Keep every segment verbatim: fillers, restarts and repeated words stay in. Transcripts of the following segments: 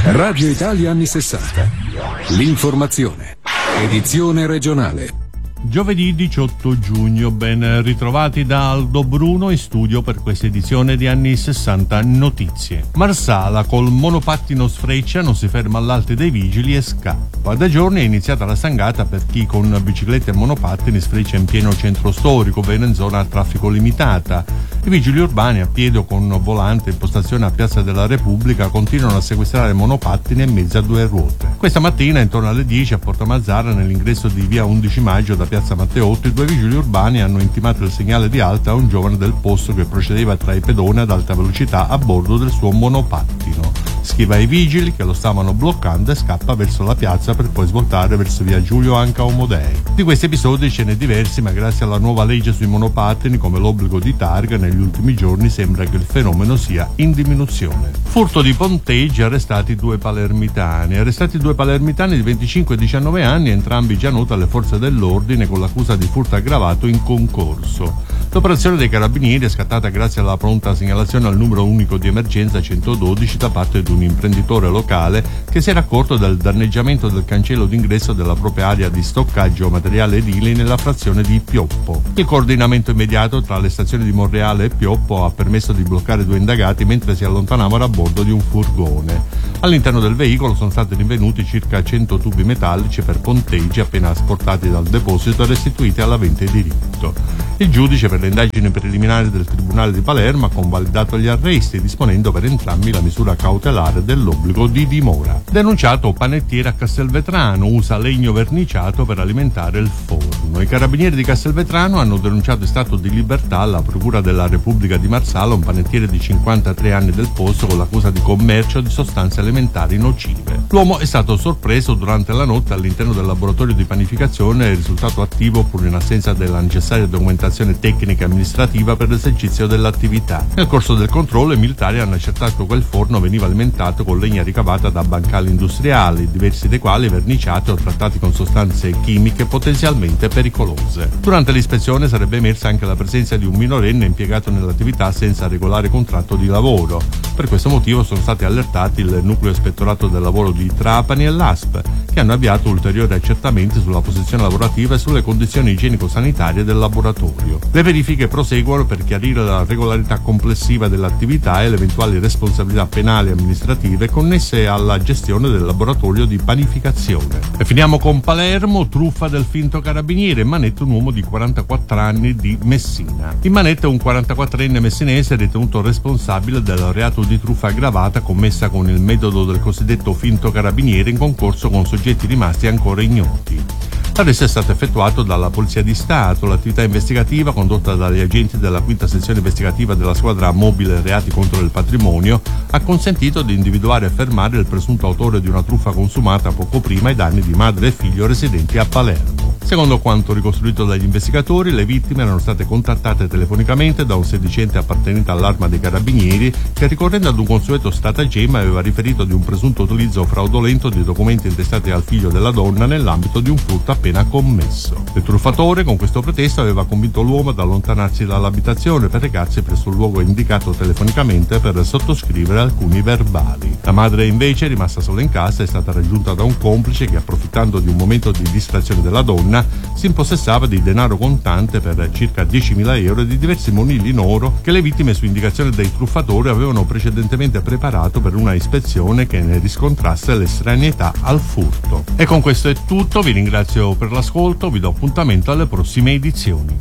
Radio Italia anni sessanta. L'informazione. Edizione regionale. Giovedì diciotto giugno, ben ritrovati da Aldo Bruno in studio per questa edizione di Anni sessanta Notizie. Marsala col monopattino sfreccia, non si ferma all'alte dei vigili e scappa. Da giorni è iniziata la stangata per chi con biciclette e monopattini sfreccia in pieno centro storico, ovvero in zona a traffico limitata. I vigili urbani a piedi o con volante in postazione a Piazza della Repubblica continuano a sequestrare monopattini e mezzi a due ruote. Questa mattina intorno alle dieci a Porta Mazzara, nell'ingresso di via undici maggio da Piazza Matteotti, due vigili urbani hanno intimato il segnale di alta a un giovane del posto che procedeva tra i pedoni ad alta velocità a bordo del suo monopattino. Schiva ai vigili che lo stavano bloccando e scappa verso la piazza per poi svoltare verso via Giulio Anca Omodei. Di questi episodi ce ne diversi, ma grazie alla nuova legge sui monopattini, come l'obbligo di targa, negli ultimi giorni sembra che il fenomeno sia in diminuzione. Furto di ponteggi, arrestati due palermitani. Arrestati due palermitani di venticinque e diciannove anni, entrambi già noti alle forze dell'ordine con l'accusa di furto aggravato in concorso. L'operazione dei carabinieri è scattata grazie alla pronta segnalazione al numero unico di emergenza centododici da parte di un imprenditore locale che si era accorto del danneggiamento del cancello d'ingresso della propria area di stoccaggio materiale edile nella frazione di Pioppo. Il coordinamento immediato tra le stazioni di Monreale e Pioppo ha permesso di bloccare due indagati mentre si allontanavano a bordo di un furgone. All'interno del veicolo sono stati rinvenuti circa cento tubi metallici per ponteggi appena asportati dal deposito e restituiti all'avente diritto. Il giudice per le indagini preliminari del Tribunale di Palermo ha convalidato gli arresti, disponendo per entrambi la misura cautelare dell'obbligo di dimora. Denunciato panettiere a Castelvetrano, usa legno verniciato per alimentare il forno. I carabinieri di Castelvetrano hanno denunciato in stato di libertà alla Procura della Repubblica di Marsala un panettiere di cinquantatré anni del posto con l'accusa di commercio di sostanze alimentari nocive. L'uomo è stato sorpreso durante la notte all'interno del laboratorio di panificazione e è risultato attivo pur in assenza della necessaria documentazione tecnica e amministrativa per l'esercizio dell'attività. Nel corso del controllo i militari hanno accertato che il forno veniva alimentato con legna ricavata da bancali industriali, diversi dei quali verniciati o trattati con sostanze chimiche potenzialmente pericolose. Durante l'ispezione sarebbe emersa anche la presenza di un minorenne impiegato nell'attività senza regolare contratto di lavoro. Per questo motivo sono stati allertati il Nucleo Ispettorato del Lavoro di Trapani e l'A S P, che hanno avviato ulteriori accertamenti sulla posizione lavorativa e sulle condizioni igienico-sanitarie del laboratorio. Le verifiche proseguono per chiarire la regolarità complessiva dell'attività e le eventuali responsabilità penali e amministrative connesse alla gestione del laboratorio di panificazione. E finiamo con Palermo, truffa del finto carabiniere, in manetta un uomo di quarantaquattro anni di Messina. In manetta un quarantaquattrenne messinese ritenuto responsabile del reato di truffa aggravata commessa con il metodo del cosiddetto finto carabiniere in concorso con soggetti rimasti ancora ignoti. L'arresto è stato effettuato dalla Polizia di Stato. L'attività investigativa, condotta dagli agenti della quinta sezione investigativa della squadra mobile reati contro il patrimonio, ha consentito di individuare e fermare il presunto autore di una truffa consumata poco prima ai danni di madre e figlio residenti a Palermo. Secondo quanto ricostruito dagli investigatori, le vittime erano state contattate telefonicamente da un sedicente appartenente all'Arma dei Carabinieri che, ricorrendo ad un consueto stratagemma, aveva riferito di un presunto utilizzo fraudolento di documenti intestati al figlio della donna nell'ambito di un furto appena commesso. Il truffatore, con questo pretesto, aveva convinto l'uomo ad allontanarsi dall'abitazione per recarsi presso il luogo indicato telefonicamente per sottoscrivere alcuni verbali. La madre, invece, rimasta sola in casa, è stata raggiunta da un complice che, approfittando di un momento di distrazione della donna, si impossessava di denaro contante per circa diecimila euro e di diversi monili in oro che le vittime, su indicazione dei truffatori, avevano precedentemente preparato per una ispezione che ne riscontrasse l'estraneità al furto. E con questo è tutto, vi ringrazio per l'ascolto, vi do appuntamento alle prossime edizioni.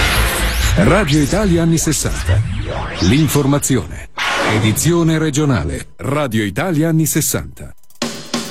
Radio Italia anni sessanta. L'informazione. Edizione regionale. Radio Italia anni sessanta.